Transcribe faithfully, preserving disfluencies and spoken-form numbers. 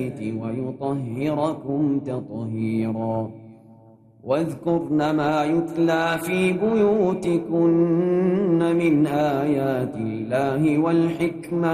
ويطهركم تطهيرا واذكرن ما يتلى في بيوتكن من آيات الله والحكمة